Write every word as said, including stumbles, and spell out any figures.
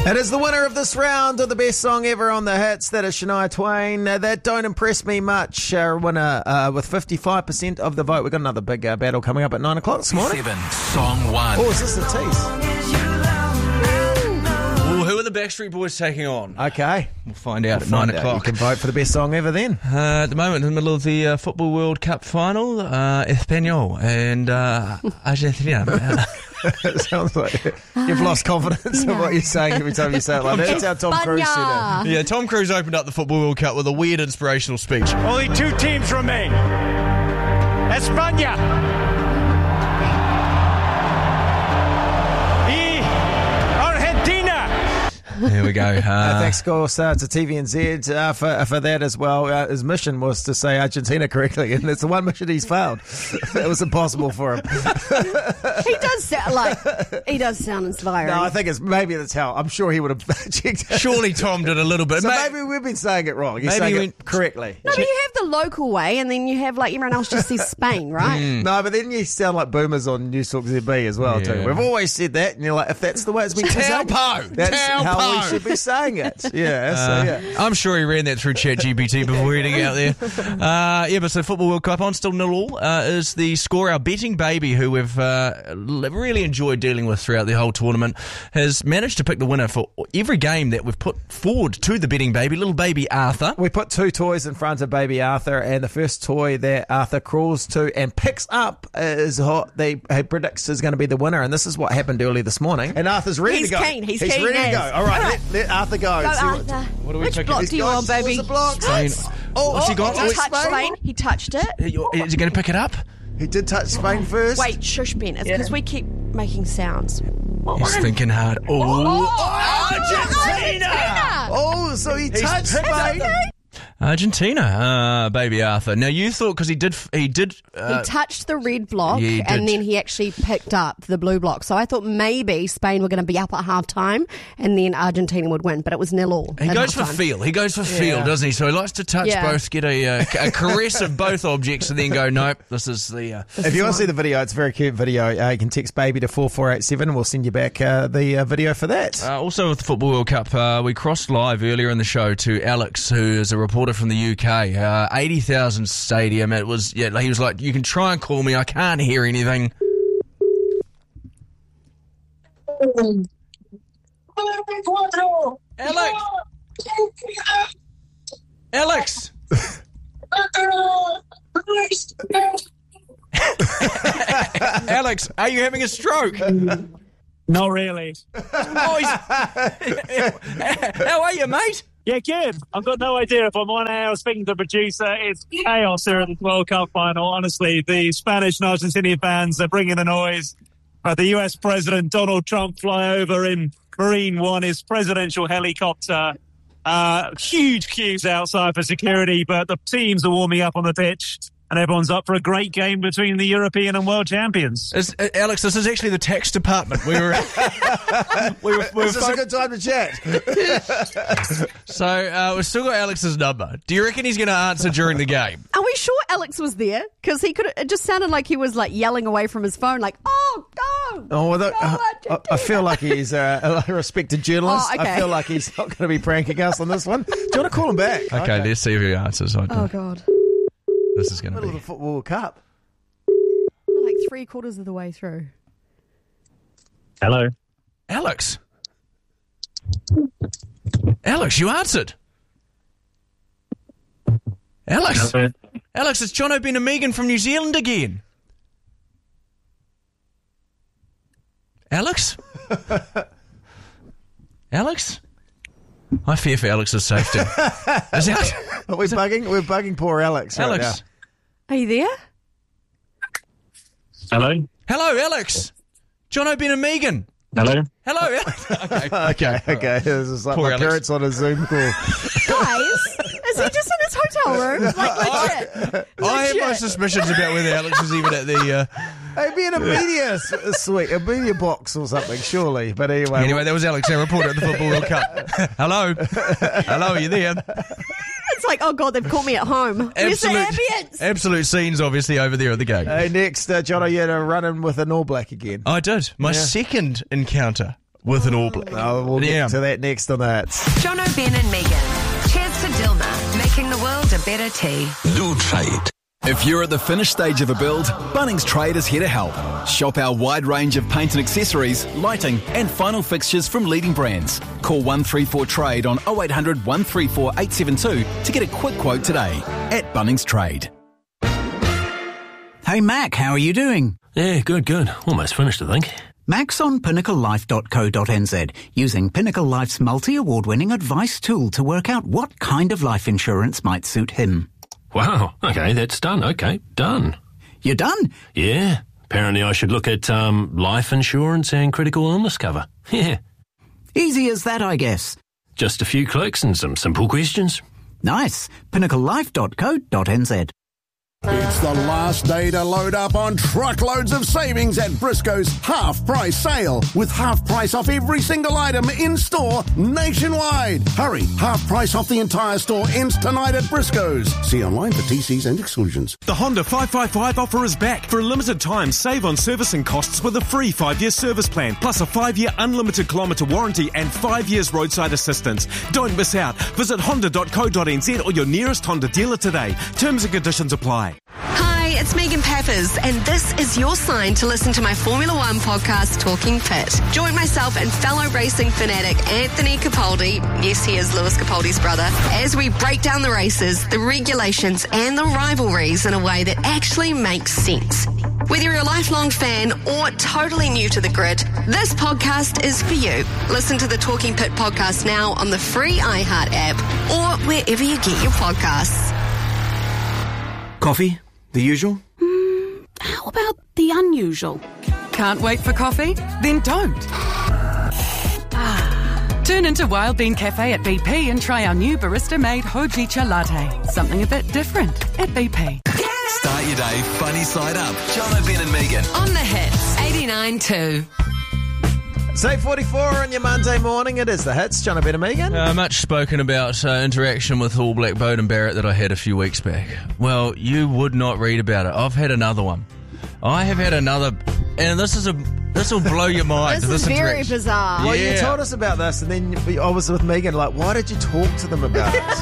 It is the winner of this round of the best song ever on the hits. That is Shania Twain. Uh, that don't impress me much. Our winner uh, with fifty-five percent of the vote. We've got another big uh, battle coming up at nine o'clock this morning. Seven, song one. Oh, is this a tease? Well, who are the Backstreet Boys taking on? Okay. We'll find out We'll at find nine out. o'clock. You can vote for the best song ever then. Uh, at the moment, in the middle of the uh, Football World Cup final, uh, Espanol and uh, Argentina. It sounds like you've lost confidence in what you're saying every time you say it like that. That's how Tom Cruise said it. Yeah, Tom Cruise opened up the Football World Cup with a weird inspirational speech. Only two teams remain. España y Argentina. Here we go. Uh, Uh, thanks, of course, uh, to T V N Z uh, for, for that as well. Uh, his mission was to say Argentina correctly, and it's the one mission he's failed. It was impossible for him. He does sound like he does sound inspiring. No, I think it's maybe that's how. I'm sure he would have checked it. Surely Tom did a little bit. So Ma- maybe we've been saying it wrong. He's Maybe saying we- it correctly. No, but you have the local way, and then you have like everyone else just says Spain, right? No, but then you sound like boomers on News Talk Z B as well, Yeah. too. We've always said that, and you're like, if that's the way it's been said, Taupo! that's how we Taupo! should be saying it. Yeah, so yeah. I'm sure he ran that through ChatGPT before heading out there. Uh, yeah, but so Football World Cup on, still nil all, uh, is the score. Our betting baby, who we've uh, really enjoyed dealing with throughout the whole tournament, has managed to pick the winner for every game that we've put forward to the betting baby, little baby Arthur. We put two toys in front of baby Arthur, and the first toy that Arthur crawls to and picks up is what they he predicts is going to be the winner, and this is what happened early this morning. And Arthur's ready He's to go. keen, he's he's keen ready to as. go. All right, All right. Let, let Arthur go. Go, See what- Arthur. What do we Which pick? block He's do you got- want, baby? what's the block? Spain. Oh, what's he got? He Oh, touched Spain. He touched it. Is he going to pick it up? He did touch Spain first. Wait, shush, Ben. It's because we keep making sounds. He's thinking hard. Oh, Argentina! Oh, so he touched Spain. Argentina, uh, baby Arthur. Now you thought because he did, he did. Uh, He touched the red block, yeah, he did. and then he actually picked up the blue block. So I thought maybe Spain were going to be up at half time, and then Argentina would win, but it was nil all. He at goes for half-time. feel. He goes for feel, Yeah. doesn't he? So he likes to touch Yeah. both, get a, uh, a caress of both objects, and then go, nope, this is the. Uh, If you want to see the video, it's a very cute video. Uh, you can text baby to four four eight seven and we'll send you back uh, the uh, video for that. Uh, also with the Football World Cup, uh, we crossed live earlier in the show to Alex, who is a reporter from the U K. Uh, eighty thousand stadium. It was, yeah, he was like, you can try and call me, I can't hear anything. Alex! Alex! Alex, are you having a stroke? Not really. Oh, he's... How are you, mate? Yeah, good. I've got no idea if I'm on air or speaking to the producer. It's chaos here at the World Cup final. Honestly, the Spanish and Argentinian fans are bringing the noise. Uh, the U S President Donald Trump fly over in Marine One, his presidential helicopter. Uh, huge queues outside for security, but the teams are warming up on the pitch. And everyone's up for a great game between the European and world champions. Is, uh, Alex, this is actually the tax department. We were, we were, we were Is this a fo- good time to chat? so uh, we've still got Alex's number. Do you reckon he's going to answer during the game? Are we sure Alex was there? Because he could. It just sounded like he was like yelling away from his phone, like, "Oh, go!" Oh, well, look, Go, uh, I, I feel like he's uh, a respected journalist. Oh, okay. I feel like he's not going to be pranking us on this one. Do you want to call him back? Okay, let's see if he answers. I do. Oh God, This is going to Middle of be... the Football Cup. we're like three quarters of the way through. Hello. Alex. Alex, you answered. Alex. Alex, it's John O'Ben and Megan from New Zealand again. Alex? Alex? I fear for Alex's safety. Is Alex? Are we bugging? We're bugging poor Alex. right Alex. Are you there? Hello. Hello, Alex. John O'Ben and Megan. Hello. Hello, Alex. Okay. now. Okay, okay. This is like Poor my Alex. parents on a Zoom call. Guys, is he just in his hotel room? Like legit. I have my Legit. suspicions about whether Alex is even at the... Uh... Hey, be in a media s- suite, a media box or something, surely. But anyway, Anyway, that was Alex, our reporter at the Football World Cup. Hello. Hello, are you there? It's like, oh God, they've caught me at home. Where's the ambience? absolute scenes, obviously, over there at the game. hey, next, uh, John, you had a run in with an All Black again. I did. My Yeah. second encounter with an All Black. Oh, we'll get Yeah. to that next on the Hits. Jono, Ben and Megan. Cheers to Dilma, making the world a better tea. Do trade. If you're at the finished stage of a build, Bunnings Trade is here to help. Shop our wide range of paint and accessories, lighting and final fixtures from leading brands. Call one three four trade on oh eight hundred, one three four, eight seven two to get a quick quote today at Bunnings Trade. Hey Mac, how are you doing? Yeah, good, good. Almost finished, I think. Mac's on pinnacle life dot co dot n z, using Pinnacle Life's multi-award-winning advice tool to work out what kind of life insurance might suit him. Wow, okay, that's done. Okay, done. You're done? Yeah, apparently I should look at um, life insurance and critical illness cover. Yeah, Easy as that, I guess. just a few clicks and some simple questions. Nice. pinnacle life dot co dot n z. It's the last day to load up on truckloads of savings at Briscoe's half price sale, with half price off every single item in store nationwide. Hurry, half price off the entire store ends tonight at Briscoe's. See online for T Cs and exclusions. The Honda five five five offer is back. For a limited time, save on servicing costs with a free five-year service plan, plus a five-year unlimited kilometre warranty and five years roadside assistance. Don't miss out. Visit honda dot co dot n z or your nearest Honda dealer today. Terms and conditions apply. Hi, it's Megan Pappers, and this is your sign to listen to my Formula One podcast, Talking Pit. Join myself and fellow racing fanatic Anthony Capaldi, yes, he is Lewis Capaldi's brother, as we break down the races, the regulations, and the rivalries in a way that actually makes sense. Whether you're a lifelong fan or totally new to the grid, this podcast is for you. Listen to the Talking Pit podcast now on the free iHeart app or wherever you get your podcasts. Coffee? The usual? How about the unusual? Can't wait for coffee? Then don't. Ah, turn into Wild Bean Cafe at B P and try our new barista-made Hojicha latte. Something a bit different at B P. Start your day funny side up. Jono, Ben and Megan. On the Hits, eighty-nine two. It's eight forty-four on your Monday morning. It is the Hits. John Better Megan. Uh, much spoken about uh, interaction with All Black Bowden Barrett that I had a few weeks back. Well, you would not read about it. I've had another one. I have had another, and this is a this will blow your mind. This is very interaction. bizarre. Well, Yeah. you told us about this, and then I was with Megan. Like, why did you talk to them about it?